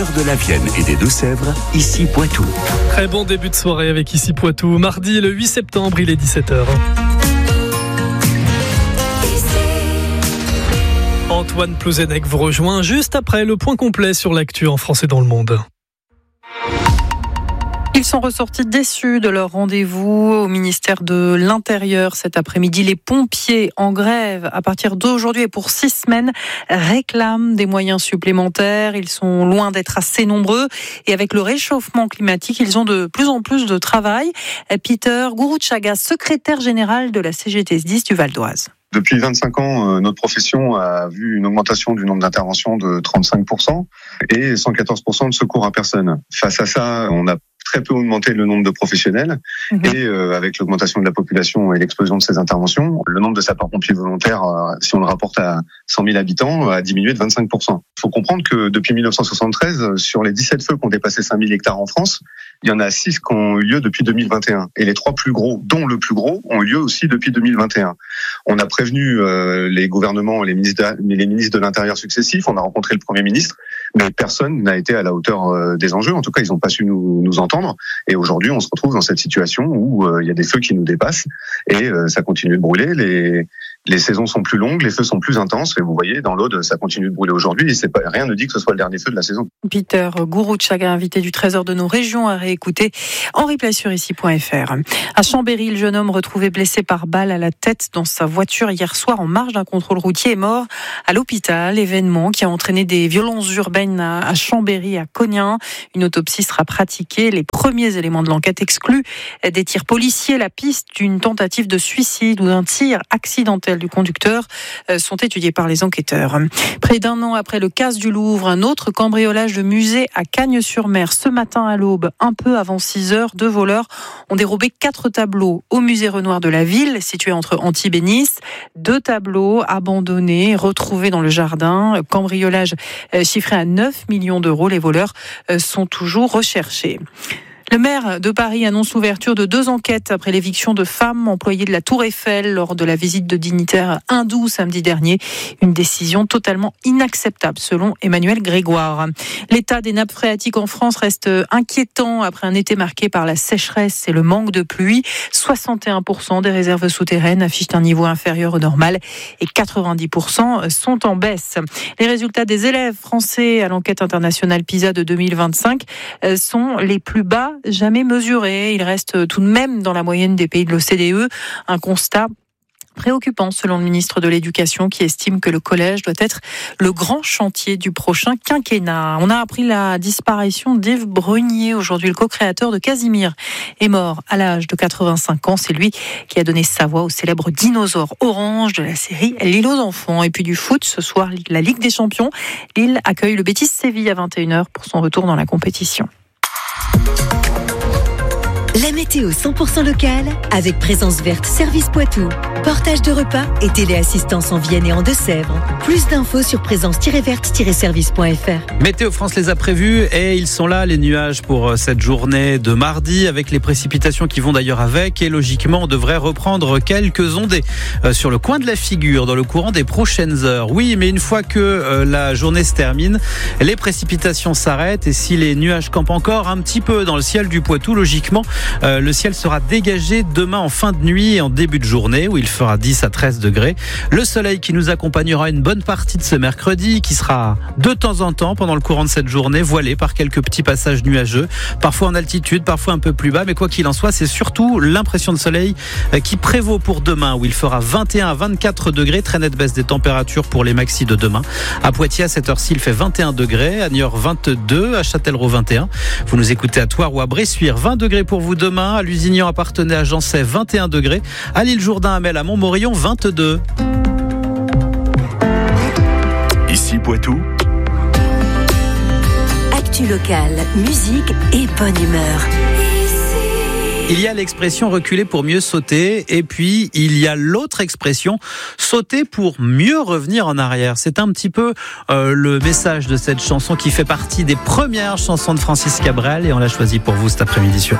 De la Vienne et des Deux-Sèvres, ici Poitou. Très bon début de soirée avec ici Poitou. Mardi le 8 septembre, il est 17h. Antoine Plouzenec vous rejoint juste après le point complet sur l'actu en France et dans le monde. Ils sont ressortis déçus de leur rendez-vous au ministère de l'Intérieur cet après-midi. Les pompiers en grève à partir d'aujourd'hui et pour 6 semaines réclament des moyens supplémentaires. Ils sont loin d'être assez nombreux et avec le réchauffement climatique, ils ont de plus en plus de travail. Peter Gourouchaga, secrétaire général de la CGT SDIS du Val d'Oise. Depuis 25 ans, notre profession a vu une augmentation du nombre d'interventions de 35% et 114% de secours à personne. Face à ça, on a très peu augmenté le nombre de professionnels et avec l'augmentation de la population et l'explosion de ces interventions, le nombre de sapeurs-pompiers volontaires, si on le rapporte à 100 000 habitants, a diminué de 25%. Il faut comprendre que depuis 1973, sur les 17 feux qui ont dépassé 5 000 hectares en France, il y en a 6 qui ont eu lieu depuis 2021. Et les 3 plus gros, dont le plus gros, ont eu lieu aussi depuis 2021. On a prévenu les gouvernements, les ministres de l'Intérieur successifs, on a rencontré le Premier ministre, mais personne n'a été à la hauteur des enjeux. En tout cas, ils n'ont pas su nous entendre. Et aujourd'hui, on se retrouve dans cette situation où il y a des feux qui nous dépassent et ça continue de brûler. Les saisons sont plus longues, les feux sont plus intenses. Et vous voyez, dans l'Aude, ça continue de brûler aujourd'hui. Et rien ne dit que ce soit le dernier feu de la saison. Peter Gourouchaga, invité du Trésor de nos régions, à réécouter en replay sur ici.fr. À Chambéry, le jeune homme retrouvé blessé par balle à la tête dans sa voiture hier soir en marge d'un contrôle routier est mort à l'hôpital. Événement qui a entraîné des violences urbaines à Chambéry, à Cognin. Une autopsie sera pratiquée. Les premiers éléments de l'enquête excluent des tirs policiers. La piste d'une tentative de suicide ou d'un tir accidentel du conducteur sont étudiés par les enquêteurs. Près d'1 an après le casse du Louvre, un autre cambriolage de musée à Cagnes-sur-Mer. Ce matin à l'aube, un peu avant 6h, 2 voleurs ont dérobé 4 tableaux au musée Renoir de la ville, situé entre Antibes et Nice. 2 tableaux abandonnés, retrouvés dans le jardin. Cambriolage chiffré à 9 millions d'euros. Les voleurs sont toujours recherchés. Le maire de Paris annonce l'ouverture de 2 enquêtes après l'éviction de femmes employées de la Tour Eiffel lors de la visite de dignitaires hindous samedi dernier. Une décision totalement inacceptable selon Emmanuel Grégoire. L'état des nappes phréatiques en France reste inquiétant après un été marqué par la sécheresse et le manque de pluie. 61% des réserves souterraines affichent un niveau inférieur au normal et 90% sont en baisse. Les résultats des élèves français à l'enquête internationale PISA de 2025 sont les plus bas jamais mesuré. Il reste tout de même dans la moyenne des pays de l'OCDE. Un constat préoccupant selon le ministre de l'Éducation qui estime que le collège doit être le grand chantier du prochain quinquennat. On a appris la disparition d'Yves Brunier aujourd'hui. Le co-créateur de Casimir est mort à l'âge de 85 ans. C'est lui qui a donné sa voix au célèbre dinosaure orange de la série L'île aux enfants. Et puis du foot, ce soir, la Ligue des Champions. Lille accueille le Betis Séville à 21h pour son retour dans la compétition. La météo 100% locale avec Présence Verte Service Poitou. Portage de repas et téléassistance en Vienne et en Deux-Sèvres. Plus d'infos sur présence-verte-service.fr. Météo France les a prévus et ils sont là, les nuages pour cette journée de mardi avec les précipitations qui vont d'ailleurs avec. Et logiquement, on devrait reprendre quelques ondées sur le coin de la figure dans le courant des prochaines heures. Oui, mais une fois que la journée se termine, les précipitations s'arrêtent et si les nuages campent encore un petit peu dans le ciel du Poitou, logiquement, le ciel sera dégagé demain en fin de nuit et en début de journée où il fera 10 à 13 degrés. Le soleil qui nous accompagnera une bonne partie de ce mercredi qui sera de temps en temps pendant le courant de cette journée voilé par quelques petits passages nuageux, parfois en altitude, parfois un peu plus bas, mais quoi qu'il en soit, c'est surtout l'impression de soleil qui prévaut pour demain où il fera 21 à 24 degrés, très nette baisse des températures pour les maxis de demain. À Poitiers, à cette heure-ci, il fait 21 degrés, à Niort 22, à Châtellerault 21. Vous nous écoutez à Thouars ou à Bressuire, 20 degrés pour vous demain, à Lusignan, à Parthenay, à Jancet, 21 degrés, à l'île Jourdain, à Mel, à Montmorillon, 22. Ici Poitou. Actu locale, musique et bonne humeur. Il y a l'expression reculer pour mieux sauter et puis il y a l'autre expression sauter pour mieux revenir en arrière. C'est un petit peu le message de cette chanson qui fait partie des premières chansons de Francis Cabrel et on l'a choisi pour vous cet après-midi sur